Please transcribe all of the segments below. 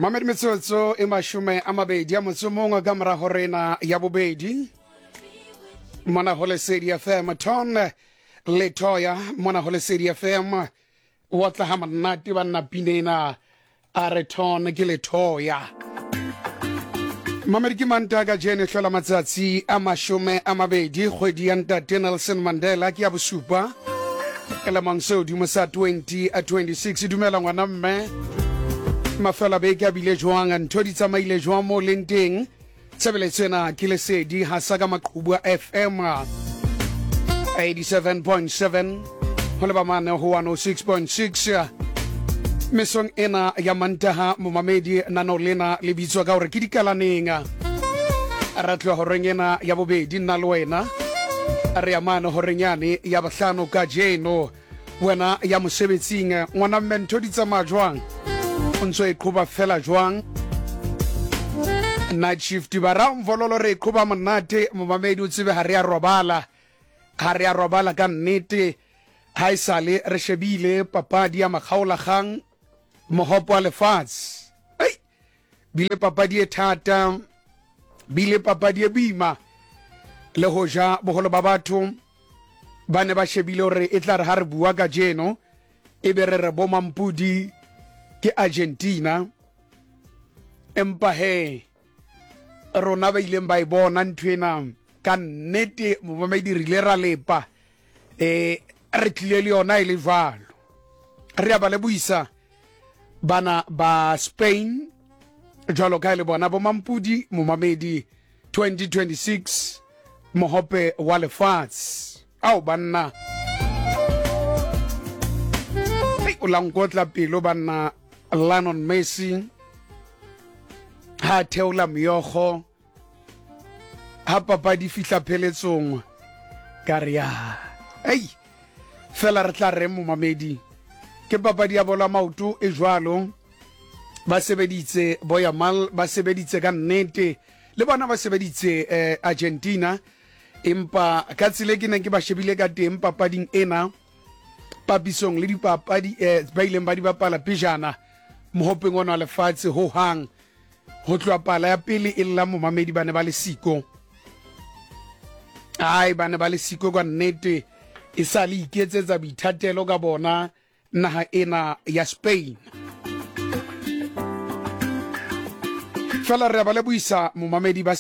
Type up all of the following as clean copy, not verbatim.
Mamed metsotso e mashume a mabedi a motsomongwe ka mora horena ya bobedi mona ho Lesedi FM ton le toya mona ho Lesedi FM wa tla ha monate ba nna pinena a re ton ke le toya Mamed ke manta ka jene hlola matsatsi a mashume a mabedi kgwedi ya Ntate Nelson Mandela ke ya bosupa ka lamangso di mo sa 2026 dumela ngwana mme mafela beke a bile jwang ntho di tsamaile jwang mo lenteng tsebeletsena ke Lesedi ha saka maqhubu FM 87.7 ho le ba mane ho 106.6 mesong ena ya mantaha momamedi nano lena le bitswa ka hore ke dikalaneng ra tloha ho rengena ya bobedi nna le wena re ya mane ho renyane ya bohlano ka jeno wena ya mosebetsing ngwana mme ntho di tsamaya jwang ntso e qhoba fela jwang night shift bara mvololo re qhoba monate momamedi o tsebe ha re ya robala ka nnete ha isale re shebile papadi ya makgaola kgang mohopo wa lefatshe bile papadi e thata bile papadi e boima le hoja boholo ba batho ba ne ba shebile hore e tla re ha re bua ka jeno e be re bo mampudi ke Argentina empa he rona ba ileng ba ibona ntwena ka nnete momamedi rile ra lepa re tlile le yona ile jwalo re ya ba le buisa bana ba Spain jwalo ka ile bona bo mampudi momamedi 2026 mohope wa lefatshe au banna o langkotla pelo banna Lionel Messi ha theola myogo ha papadi fihla pheletsong karia fela re tla re momamedi ke papadi ya bola maoto e jwalo ba sebeditse Boyamal ba sebeditse ka nnete le bona ba sebeditse Argentina empa ka tsile ke neng ke ba shebile ka teng papading ena papisong le dipapadi ba ileng ba di bapala pejana mohopeng ona lefatshe ho hang ho tloa pala ya pele e lla momamedi ba ne ba le siko ba ne ba le siko ka nnete e sa le iketsetsa boithatelo ka bona naha ena ya Spain fela re ba le buisa momamedi ba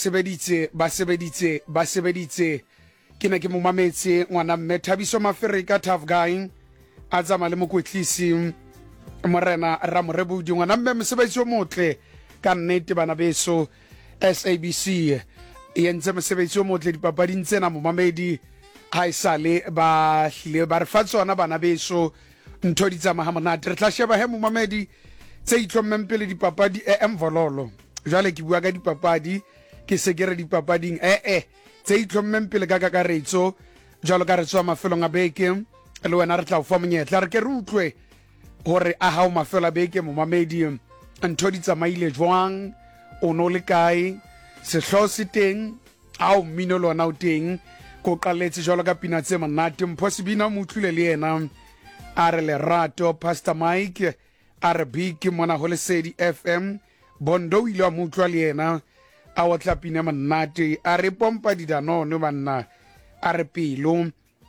sebeditse ke ne ke momametse ngwana mme Thabiso Mafereka tough guy a tsama le mokwetlisi morena Ramorebudi ngwana mme mosebetsi o motle ka nnete bana beso SABC e entse mosebetsi o motle dipapading tsena momamedi ha isale ba hle ba re fa tsona bana beso ntho di tsamaya monate re tla sheba he momamedi tse itlhommeng pele dipapadi emvololo jwale ke bua ka dipapadi ke se ke re dipapading tse itlhommeng pele ka kakaretso jwalo ka re tswa mafelong a beke le wena re tla o fa monyetla re ke re utlwe hore a ha o mafela beke momamedi ntho di tsamaile jwang o no le kae sehlo se teng a o mmino lona o teng ko qaletse jwalo ka pina tse monate mphosibina mo utlwile le yena a re Lerato Pastor Mike RB ke mona ho Lesedi FM Bondo ile wa mo utlwa le yena a wa tla pina monate a re pompa di danone banna a re pelo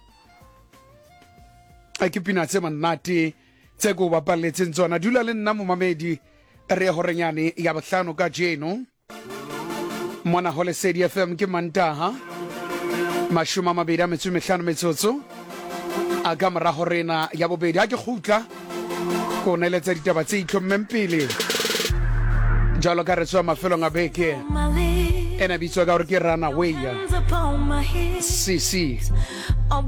a ke pina tse monate tse go bapaletseng tsona dula le nna momamedi re horenyane ya bohlano ka jeno mona ho Lesedi FM ke mantaha mashuma mabedi a metso metsotso a ka mora horena ya bobedi a ke khutla ko neletsa ditaba tse itlhommeng pele jalo ka re tswa mafelong a beke ena bitswa ka hore ke Runaway CC